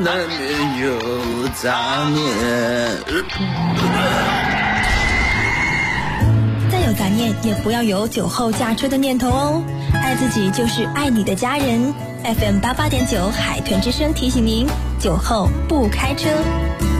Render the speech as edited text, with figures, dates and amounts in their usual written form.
难免有杂念。 再有杂念，也不要有酒后驾车的念头哦。爱自己就是爱你的家人。FM88.9海豚之声提醒您：酒后不开车。